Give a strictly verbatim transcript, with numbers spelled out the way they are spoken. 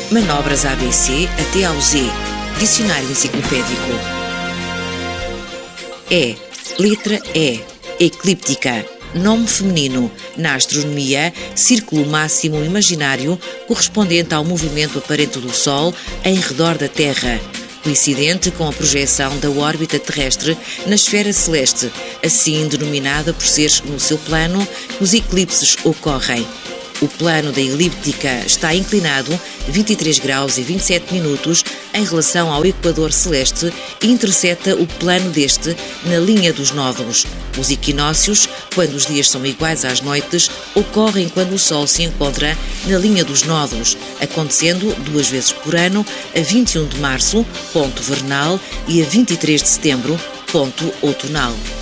Manobras A B C até ao Z. Dicionário enciclopédico. E. Letra E. Eclíptica. Nome feminino. Na astronomia, círculo máximo imaginário correspondente ao movimento aparente do Sol em redor da Terra, coincidente com a projeção da órbita terrestre na esfera celeste, assim denominada por ser no seu plano que os eclipses ocorrem. O plano da elíptica está inclinado vinte e três graus e vinte e sete minutos em relação ao equador celeste e interseta o plano deste na linha dos nódulos. Os equinócios, quando os dias são iguais às noites, ocorrem quando o Sol se encontra na linha dos nódulos, acontecendo duas vezes por ano, a vinte e um de março, ponto vernal, e a vinte e três de setembro, ponto outonal.